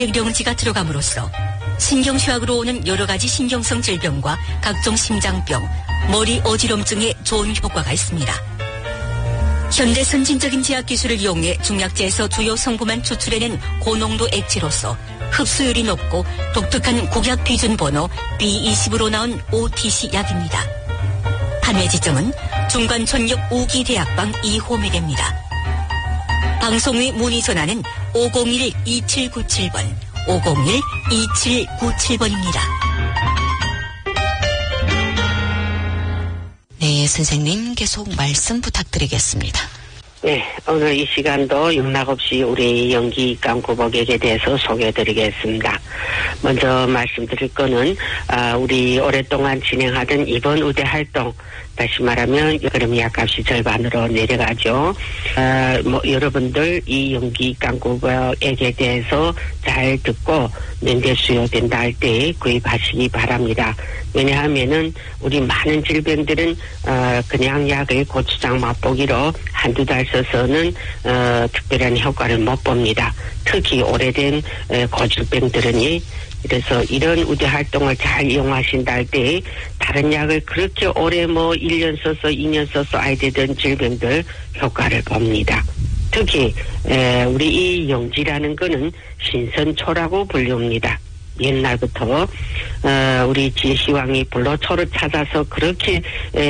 백령지가 들어감으로써 신경쇠약으로 오는 여러 가지 신경성 질병과 각종 심장병, 머리 어지럼증에 좋은 효과가 있습니다. 현대 선진적인 제약 기술을 이용해 중약제에서 주요 성분만 추출해낸 고농도 액체로서 흡수율이 높고 독특한 국약 비준 번호 B20으로 나온 OTC 약입니다. 판매 지점은 중간촌역 우기대학방 2호매대입니다. 방송의 문의 전화는 501-2797번, 501-2797번입니다. 네, 선생님 계속 말씀 부탁드리겠습니다. 네, 오늘 이 시간도 영락없이 우리 연기감 고복에게 대해서 소개해드리겠습니다. 먼저 말씀드릴 거는 우리 오랫동안 진행하던 이번 우대 활동, 다시 말하면 여름 약값이 절반으로 내려가죠. 여러분들 이 연기감 고복에게 대해서 잘 듣고 면대 수요된다 할 때 구입하시기 바랍니다. 왜냐하면은 우리 많은 질병들은 그냥 약을 고추장 맛보기로 한두 달 써서는 특별한 효과를 못 봅니다. 특히 오래된 고질병들은이. 그래서 이런 우대 활동을 잘 이용하신다 할 때 다른 약을 그렇게 오래 1년 써서 2년 써서 아야 되던 질병들 효과를 봅니다. 특히 우리 이 영지라는 거는 신선초라고 불립니다. 옛날부터 우리 지시왕이 불로초를 찾아서 그렇게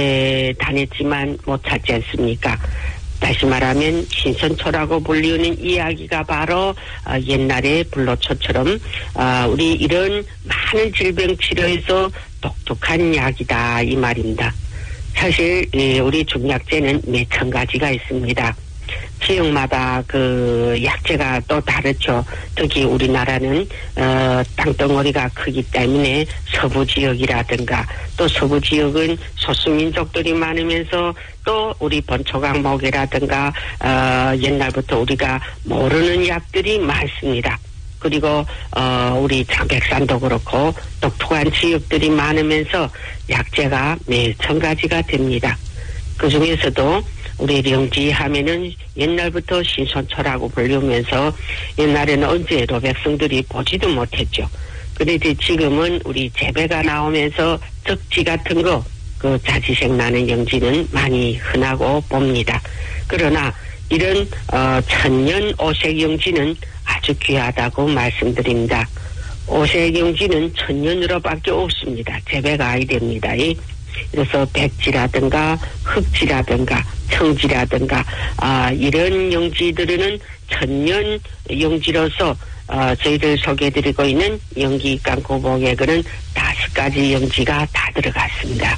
다녔지만 못 찾지 않습니까? 다시 말하면 신선초라고 불리우는 이야기가 바로 옛날에 불로초처럼 우리 이런 많은 질병 치료에서 독특한 약이다 이 말입니다. 사실 우리 중약제는 몇천 가지가 있습니다. 지역마다 그 약재가 또 다르죠. 특히 우리나라는 땅덩어리가 크기 때문에 서부 지역이라든가 또 서부 지역은 소수민족들이 많으면서 또 우리 번초강목이라든가 옛날부터 우리가 모르는 약들이 많습니다. 그리고 우리 장백산도 그렇고 독특한 지역들이 많으면서 약재가 몇천 가지가 됩니다. 그 중에서도 우리 영지 하면은 옛날부터 신선초라고 불리면서 옛날에는 언제도 백성들이 보지도 못했죠. 그런데 지금은 우리 재배가 나오면서 적지 같은 거, 그 자지색 나는 영지는 많이 흔하고 봅니다. 그러나 이런 천년 오색 영지는 아주 귀하다고 말씀드립니다. 오색 영지는 천년으로밖에 없습니다. 재배가 아야 됩니다. 그래서 백지라든가 흑지라든가 청지라든가 이런 영지들은 천년 영지로서 저희들 소개해드리고 있는 연기감 고복액은 5가지 영지가 다 들어갔습니다.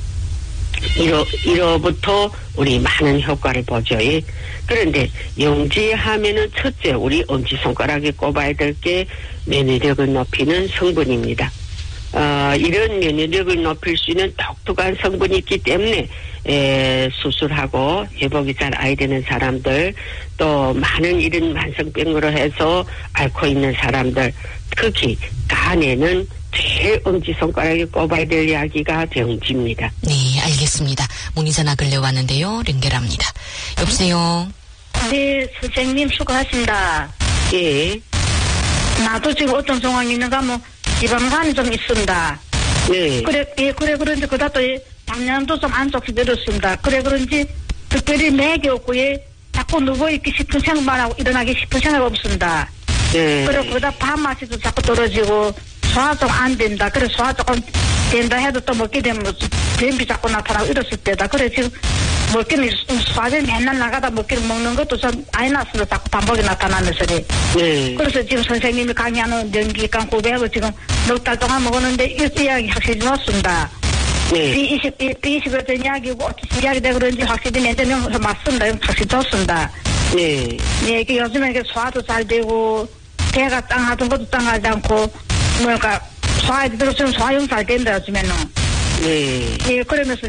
1호부터 우리 많은 효과를 보죠. 그런데 영지 하면은 첫째 우리 엄지손가락에 꼽아야 될 게 면역력을 높이는 성분입니다. 이런 면역력을 높일 수 있는 독특한 성분이 있기 때문에 수술하고 회복이 잘 안 되는 사람들, 또 많은 이런 만성병으로 해서 앓고 있는 사람들, 특히 간에는 제일 엄지손가락에 꼽아야 될 약이가 병지입니다. 네, 알겠습니다. 문의 전화 근래 왔는데요. 연결합니다. 여보세요. 네, 선생님 수고하십니다. 예. 나도 지금 어떤 상황이 있는가 지방간이 좀 있습니다. 네. 그런지 그다또 방향도 좀 안 좋게 들었습니다. 그런지 특별히 맥이 없고 자꾸 누워있기 싶은 생각만 일어나기 싶은 생각이 없습니다. 네. 그리고 그다 밥맛이도 자꾸 떨어지고 소화 좀 안 된다. 그래 소화 조금 된다 해도 또 먹게 되면 변비 자꾸 나타나고 이랬을 때다. 그래 지금 먹기는 소화제 맨날 나가다 먹는 것도 좀 아이 났어도 자꾸 반복이 나타나면서 네. 그래서 지금 선생님이 강의하는 연기감 고백을 지금 넉 달 동안 먹었는데 이 이야기 확실히 좋습니다. 네. B20에 된 이야기고 이야기 되고 그런지 확실히 맨날 맞습니다. 확실히 좋습니다. 네. 네, 이게 요즘에 소화도 잘 되고 배가 짱하던 것도 짱하지 않고 소화에도 들었으면 소화용 잘 된다 요즘에는. 네. 예, 그러면서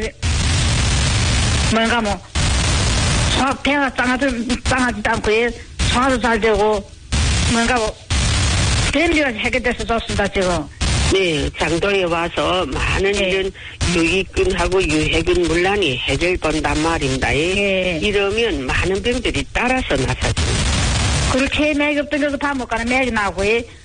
배가 짱하지도 않고 소화도 잘 되고 변비가 해결돼서 좋습니다 지금. 네, 장도에 와서 많은 이런 유익균하고 유해균 문란이 해결된단 말입니다. 이러면 많은 병들이 따라서 나서집니다. 그렇게 맥이 없던 것도 밥 먹거나 맥이 나고